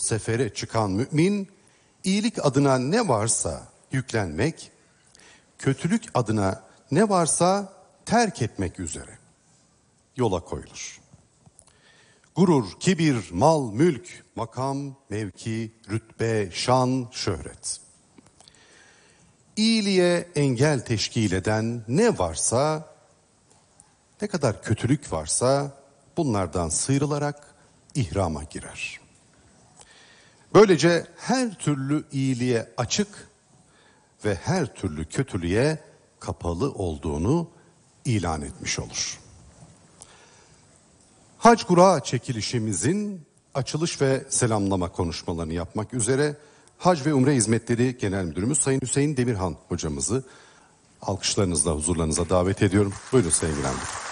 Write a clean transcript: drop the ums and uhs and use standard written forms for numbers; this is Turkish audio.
sefere çıkan mümin, iyilik adına ne varsa yüklenmek, kötülük adına ne varsa terk etmek üzere yola koyulur. Gurur, kibir, mal, mülk, makam, mevki, rütbe, şan, şöhret. İyiliğe engel teşkil eden ne varsa, ne kadar kötülük varsa bunlardan sıyrılarak ihrama girer. Böylece her türlü iyiliğe açık ve her türlü kötülüğe kapalı olduğunu ilan etmiş olur. Hac Kura çekilişimizin açılış ve selamlama konuşmalarını yapmak üzere Hac ve Umre Hizmetleri Genel Müdürümüz Sayın Hüseyin Demirhan hocamızı alkışlarınızla huzurlarınıza davet ediyorum. Buyurun Sayın Genel Müdür.